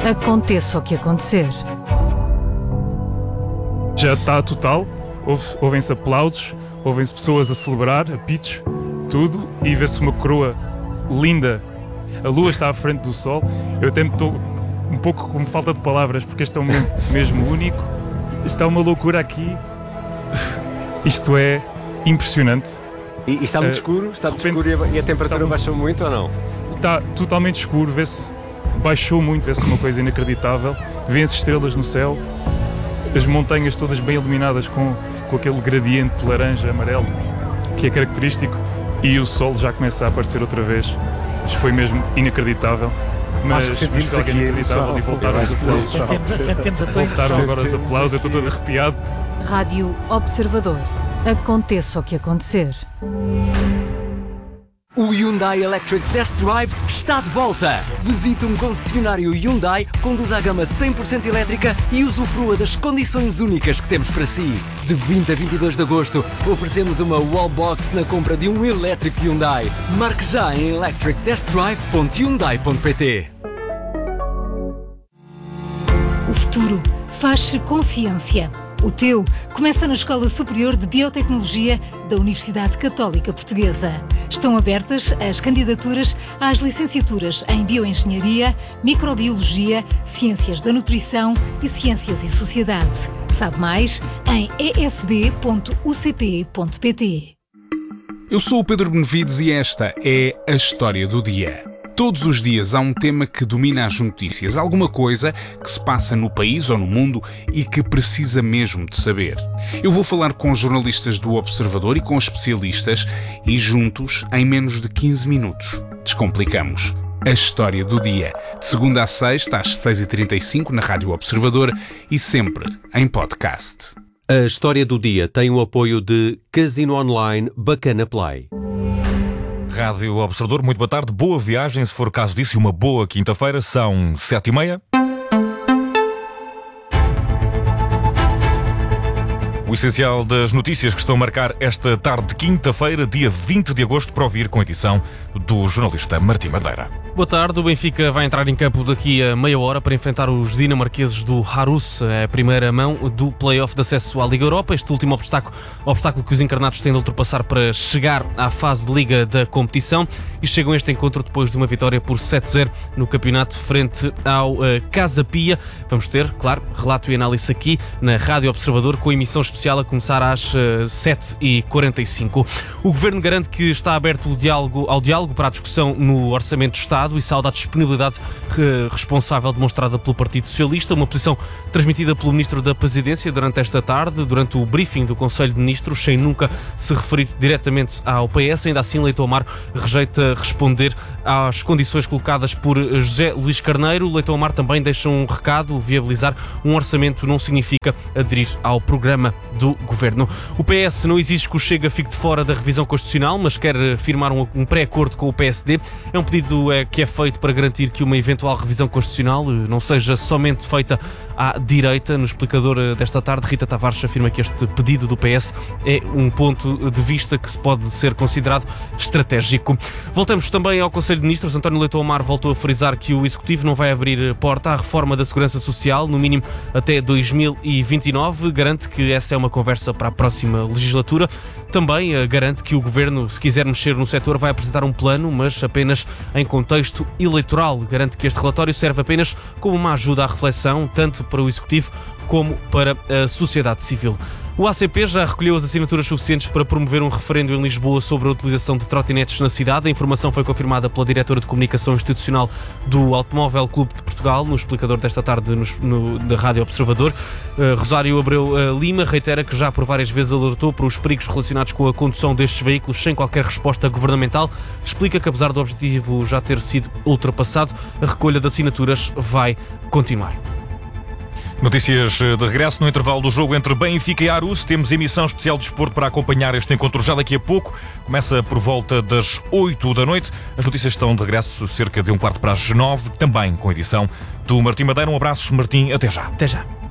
Aconteça o que acontecer. Já está total, ouvem-se aplausos, ouvem-se pessoas a celebrar, apitos, tudo, e vê-se uma coroa linda. A lua está à frente do sol. Eu até estou um pouco com falta de palavras, porque este é um momento mesmo único. Está uma loucura aqui. Isto é impressionante. E está muito escuro? Está muito escuro e a temperatura baixou muito ou não? Está totalmente escuro, vê-se, baixou muito, vê-se uma coisa inacreditável. Vêem-se estrelas no céu, as montanhas todas bem iluminadas com aquele gradiente laranja, amarelo, que é característico, e o sol já começa a aparecer outra vez. Isto foi mesmo inacreditável. Mas sentimos aqui inacreditável e voltaram os aplausos. Voltaram agora os aplausos, eu estou todo arrepiado. Rádio Observador. Aconteça o que acontecer. O Hyundai Electric Test Drive está de volta! Visite um concessionário Hyundai, conduza a gama 100% elétrica e usufrua das condições únicas que temos para si. De 20 a 22 de agosto, oferecemos uma wallbox na compra de um elétrico Hyundai. Marque já em electrictestdrive.hyundai.pt. O futuro faz-se com ciência. O teu começa na Escola Superior de Biotecnologia da Universidade Católica Portuguesa. Estão abertas as candidaturas às licenciaturas em Bioengenharia, Microbiologia, Ciências da Nutrição e Ciências e Sociedade. Sabe mais em esb.ucp.pt. Eu sou o Pedro Benevides e esta é a História do Dia. Todos os dias há um tema que domina as notícias, alguma coisa que se passa no país ou no mundo e que precisa mesmo de saber. Eu vou falar com jornalistas do Observador e com especialistas e juntos, em menos de 15 minutos, descomplicamos a História do Dia. De segunda a sexta, às 6h35 na Rádio Observador e sempre em podcast. A História do Dia tem o apoio de Casino Online Bacana Play. Rádio Observador, muito boa tarde, boa viagem, se for o caso disso, e uma boa quinta-feira, são 7h30. O essencial das notícias que estão a marcar esta tarde de quinta-feira, dia 20 de agosto, para ouvir com a edição do jornalista Martim Madeira. Boa tarde, o Benfica vai entrar em campo daqui a meia hora para enfrentar os dinamarqueses do Harus, a primeira mão do play-off de acesso à Liga Europa. Este último obstáculo que os encarnados têm de ultrapassar para chegar à fase de Liga da competição, e chegam a este encontro depois de uma vitória por 7-0 no campeonato frente ao Casa Pia. Vamos ter, claro, relato e análise aqui na Rádio Observador, com a emissão especial a começar às 7h45. O Governo garante que está aberto ao diálogo para a discussão no Orçamento de Estado e saúda a disponibilidade responsável demonstrada pelo Partido Socialista, uma posição transmitida pelo Ministro da Presidência durante esta tarde, durante o briefing do Conselho de Ministros, sem nunca se referir diretamente ao PS. Ainda assim, Leitão Amar rejeita responder às condições colocadas por José Luís Carneiro. Leitão Amar também deixa um recado: viabilizar um orçamento não significa aderir ao programa do Governo. O PS não exige que o Chega fique de fora da revisão constitucional, mas quer firmar um pré-acordo com o PSD. É um pedido que é feito para garantir que uma eventual revisão constitucional não seja somente feita à direita. No explicador desta tarde, Rita Tavares afirma que este pedido do PS é um ponto de vista que se pode ser considerado estratégico. Voltamos também ao Conselho de Ministros. António Leitão Amar voltou a frisar que o Executivo não vai abrir porta à reforma da Segurança Social, no mínimo até 2029. Garante que essa é uma conversa para a próxima legislatura. Também garante que o Governo, se quiser mexer no setor, vai apresentar um plano, mas apenas em contexto eleitoral. Garante que este relatório serve apenas como uma ajuda à reflexão, tanto para o Executivo como para a sociedade civil. O ACP já recolheu as assinaturas suficientes para promover um referendo em Lisboa sobre a utilização de trotinetes na cidade. A informação foi confirmada pela diretora de Comunicação Institucional do Automóvel Clube de Portugal, no explicador desta tarde da Rádio Observador. Rosário Abreu Lima reitera que já por várias vezes alertou para os perigos relacionados com a condução destes veículos sem qualquer resposta governamental. Explica que, apesar do objetivo já ter sido ultrapassado, a recolha de assinaturas vai continuar. Notícias de regresso no intervalo do jogo entre Benfica e Harus. Temos emissão especial de desporto para acompanhar este encontro já daqui a pouco. Começa por volta das 8 da noite. As notícias estão de regresso cerca de 8:15 para as 9, também com edição do Martim Madeira. Um abraço, Martim, até já. Até já.